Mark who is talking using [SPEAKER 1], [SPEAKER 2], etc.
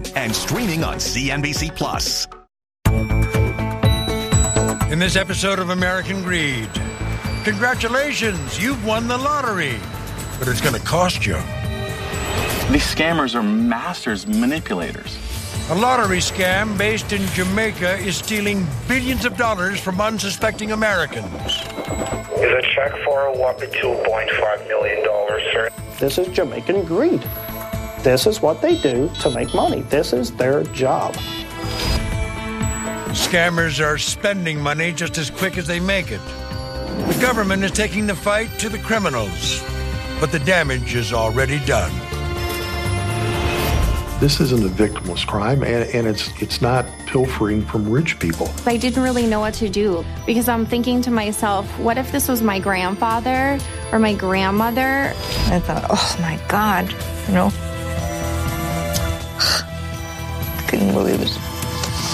[SPEAKER 1] and streaming on CNBC Plus.
[SPEAKER 2] In this episode of American Greed, congratulations, you've won the lottery, but it's going to cost you.
[SPEAKER 3] These scammers are masters manipulators.
[SPEAKER 2] A lottery scam based in Jamaica is stealing billions of dollars from unsuspecting Americans.
[SPEAKER 4] Is a check for a whopping $2.5 million, sir.
[SPEAKER 5] This is Jamaican greed. This is what they do to make money. This is their job.
[SPEAKER 2] Scammers are spending money just as quick as they make it. The government is taking the fight to the criminals, but the damage is already done.
[SPEAKER 6] This isn't a victimless crime, and it's not pilfering from rich people.
[SPEAKER 7] I didn't really know what to do because I'm thinking to myself, what if this was my grandfather or my grandmother?
[SPEAKER 8] I thought, oh my God, I couldn't believe it.